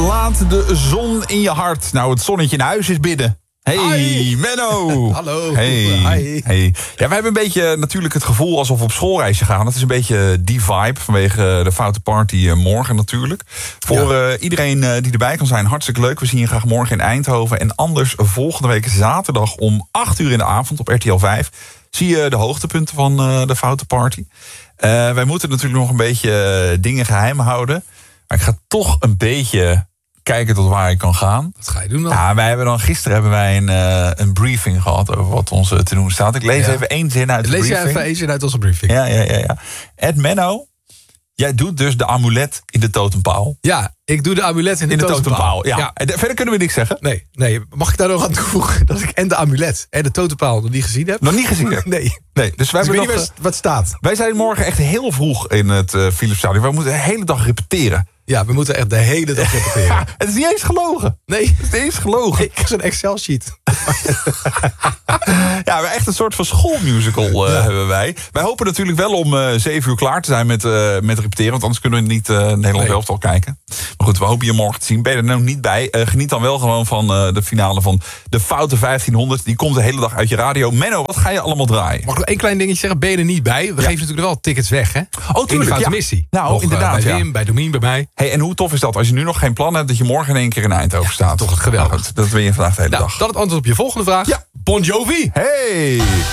laat de zon in je hart. Nou, het zonnetje in huis is binnen. Hey, Hi. Menno. Hallo. Hey. Hi. Hey. Ja, we hebben een beetje natuurlijk het gevoel alsof we op schoolreisje gaan. Dat is een beetje die vibe vanwege de Foute Party morgen natuurlijk. Voor iedereen die erbij kan zijn, hartstikke leuk. We zien je graag morgen in Eindhoven. En anders volgende week zaterdag om 8 uur in de avond op RTL 5... zie je de hoogtepunten van de Foute Party. Wij moeten natuurlijk nog een beetje dingen geheim houden. Maar ik ga toch een beetje kijken tot waar ik kan gaan. Wat ga je doen dan? Ja, gisteren hebben wij een briefing gehad over wat ons te doen staat. Ik lees even één zin uit de briefing. Lees jij even één zin uit onze briefing? Ja. Ed Menno, jij doet dus de amulet in de totempaal. Ja, ik doe de amulet in de totempaal. Ja. En verder kunnen we niks zeggen. Nee. Mag ik daar nog aan toevoegen dat ik en de amulet en de totempaal nog niet gezien heb? Nog niet gezien heb? Nee. Dus wij hebben ik weet niet wat staat. Wij zijn morgen echt heel vroeg in het Philipsstadion. Wij moeten de hele dag repeteren. Ja, we moeten echt de hele dag repeteren. Het is niet eens gelogen. Nee. Het is niet eens gelogen. Ik heb zo'n Excel-sheet. Ja, we echt een soort van schoolmusical hebben wij. Wij hopen natuurlijk wel om 7 uur klaar te zijn met repeteren. Want anders kunnen we niet Nederland elftal kijken. Maar goed, we hopen je morgen te zien. Ben je er nou niet bij? Geniet dan wel gewoon van de finale van de Foute 1500. Die komt de hele dag uit je radio. Menno, wat ga je allemaal draaien? Mag ik nog één klein dingetje zeggen? Ben je er niet bij? We geven natuurlijk wel tickets weg, hè? Oh, tuurlijk. In de Foute Missie. Nou, nog, inderdaad. Bij Wim, bij Domien, bij mij. Hey, en hoe tof is dat als je nu nog geen plan hebt dat je morgen in één keer in Eindhoven staat? Toch geweldig. Nou, dat wil je vandaag de hele dag. Dat het antwoord op je volgende vraag. Ja. Bon Jovi. Hey!